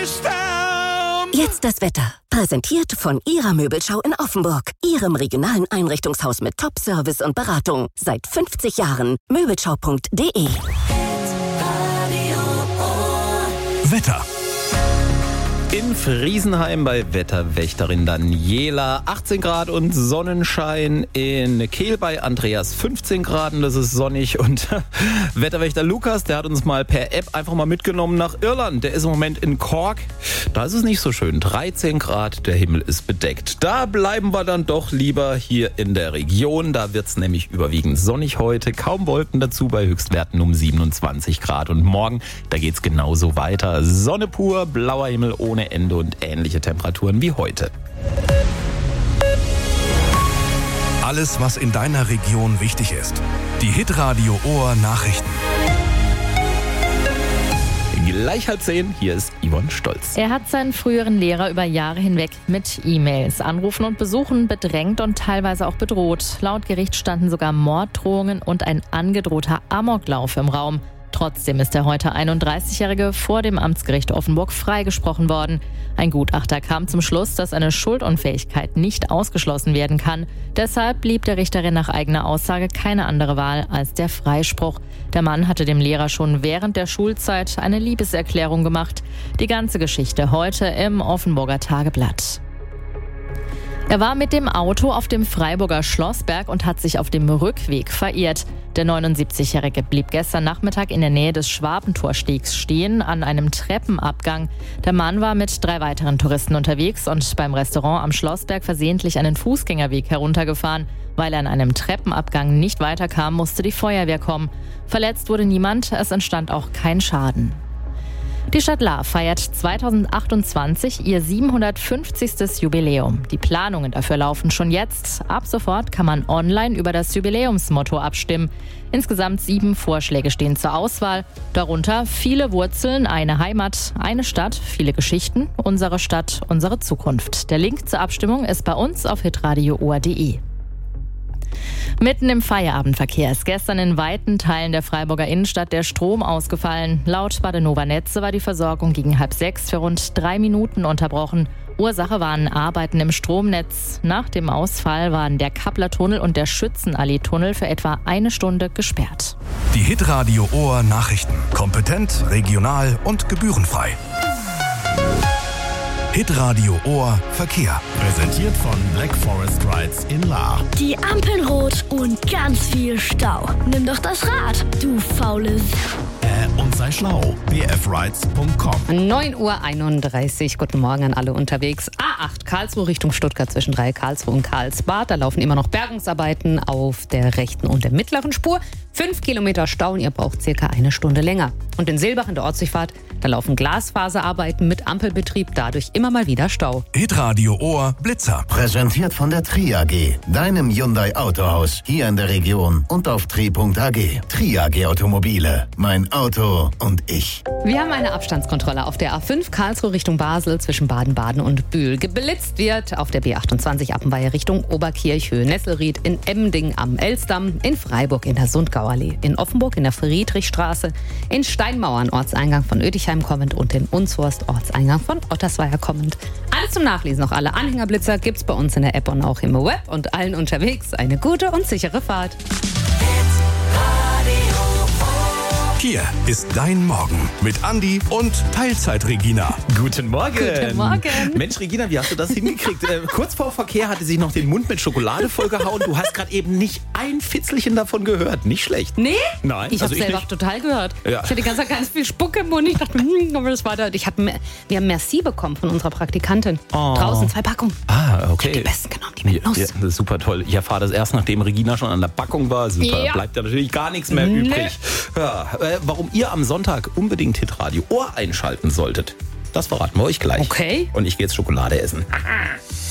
Jetzt das Wetter. Präsentiert von Ihrer Möbelschau in Offenburg. Ihrem regionalen Einrichtungshaus mit Top-Service und Beratung. Seit 50 Jahren. Möbelschau.de. Wetter. In Friesenheim bei Wetterwächterin Daniela 18 Grad und Sonnenschein. In Kehl bei Andreas 15 Grad und das ist sonnig. Und Wetterwächter Lukas, der hat uns mal per App einfach mal mitgenommen nach Irland. Der ist im Moment in Cork. Da ist es nicht so schön. 13 Grad, der Himmel ist bedeckt. Da bleiben wir dann doch lieber hier in der Region. Da wird es nämlich überwiegend sonnig heute. Kaum Wolken dazu bei Höchstwerten um 27 Grad. Und morgen, da geht es genauso weiter. Sonne pur, blauer Himmel ohne Ende und ähnliche Temperaturen wie heute. Alles, was in deiner Region wichtig ist. Die Hitradio Ohr Nachrichten. Gleich 9:30, hier ist Yvonne Stolz. Er hat seinen früheren Lehrer über Jahre hinweg mit E-Mails, Anrufen und Besuchen bedrängt und teilweise auch bedroht. Laut Gericht standen sogar Morddrohungen und ein angedrohter Amoklauf im Raum. Trotzdem ist der heute 31-Jährige vor dem Amtsgericht Offenburg freigesprochen worden. Ein Gutachter kam zum Schluss, dass eine Schuldunfähigkeit nicht ausgeschlossen werden kann. Deshalb blieb der Richterin nach eigener Aussage keine andere Wahl als der Freispruch. Der Mann hatte dem Lehrer schon während der Schulzeit eine Liebeserklärung gemacht. Die ganze Geschichte heute im Offenburger Tageblatt. Er war mit dem Auto auf dem Freiburger Schlossberg und hat sich auf dem Rückweg verirrt. Der 79-Jährige blieb gestern Nachmittag in der Nähe des Schwabentorstegs stehen, an einem Treppenabgang. Der Mann war mit 3 weiteren Touristen unterwegs und beim Restaurant am Schlossberg versehentlich einen Fußgängerweg heruntergefahren. Weil er an einem Treppenabgang nicht weiterkam, musste die Feuerwehr kommen. Verletzt wurde niemand, es entstand auch kein Schaden. Die Stadt Lahr feiert 2028 ihr 750. Jubiläum. Die Planungen dafür laufen schon jetzt. Ab sofort kann man online über das Jubiläumsmotto abstimmen. Insgesamt 7 Vorschläge stehen zur Auswahl. Darunter viele Wurzeln, eine Heimat, eine Stadt, viele Geschichten, unsere Stadt, unsere Zukunft. Der Link zur Abstimmung ist bei uns auf hitradioohr.de. Mitten im Feierabendverkehr ist gestern in weiten Teilen der Freiburger Innenstadt der Strom ausgefallen. Laut Badenova Netze war die Versorgung gegen 5:30 für rund 3 Minuten unterbrochen. Ursache waren Arbeiten im Stromnetz. Nach dem Ausfall waren der Kappler-Tunnel und der Schützenallee-Tunnel für etwa 1 Stunde gesperrt. Die Hitradio Ohr Nachrichten. Kompetent, regional und gebührenfrei. Hitradio Ohr Verkehr. Präsentiert von Black Forest Rides in Lahr. Die Ampeln rot und ganz viel Stau. Nimm doch das Rad, du faules. Und sei schlau. bfrides.com. 9:31 Uhr. Guten Morgen an alle unterwegs. A8 Karlsruhe Richtung Stuttgart zwischen Karlsruhe und Karlsbad. Da laufen immer noch Bergungsarbeiten auf der rechten und der mittleren Spur. 5 Kilometer Stau und ihr braucht circa 1 Stunde länger. Und in Silbach in der Ortsdurchfahrt, da laufen Glasfaserarbeiten mit Ampelbetrieb, dadurch immer mal wieder Stau. Hitradio Ohr Blitzer. Präsentiert von der Tri AG, deinem Hyundai Autohaus, hier in der Region und auf tri.ag. Tri AG Automobile, mein Auto und ich. Wir haben eine Abstandskontrolle auf der A5 Karlsruhe Richtung Basel zwischen Baden-Baden und Bühl. Geblitzt wird auf der B28 Appenweier Richtung Oberkirchhöhe, Nesselried, in Emmending am Elsdamm, in Freiburg in der Sundgauallee, in Offenburg in der Friedrichstraße, in Steinmauern Ortseingang von Oetigheim kommend und in Unshorst Ortseingang von Ottersweier kommend. Alles zum Nachlesen, noch alle Anhängerblitzer gibt's bei uns in der App und auch im Web und allen unterwegs eine gute und sichere Fahrt. Hier ist dein Morgen mit Andi und Teilzeit-Regina. Guten Morgen. Guten Morgen. Mensch, Regina, wie hast du das hingekriegt? Kurz vor Verkehr hatte sich noch den Mund mit Schokolade vollgehauen. Du hast gerade eben nicht ein Fitzelchen davon gehört. Nicht schlecht. Nee? Nein. Ich habe selber nicht. Total gehört. Ja. Ich hatte die ganze Zeit ganz viel Spuck im Mund. Ich dachte, aber das war da. Wir haben Merci bekommen von unserer Praktikantin. Oh. Draußen 2 Packungen. Ah, okay. Die besten genommen, die mit Nuss. Ja, das ist super toll. Ich erfahre das erst, nachdem Regina schon an der Packung war. Super, Ja. bleibt ja natürlich gar nichts mehr übrig. Ja, warum ihr am Sonntag unbedingt Hitradio Ohr einschalten solltet, das verraten wir euch gleich. Okay. Und ich gehe jetzt Schokolade essen.